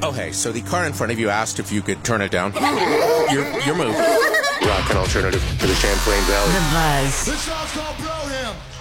Oh, hey, so the car in front of you asked if you could turn it down. Your move. Rock and alternative for the Champlain Valley. The Buzz. This song's called Bro Him.